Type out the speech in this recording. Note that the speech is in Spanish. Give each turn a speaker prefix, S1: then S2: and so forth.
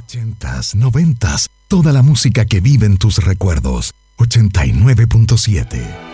S1: 80s, 90s, toda la música que vive en tus recuerdos. 89.7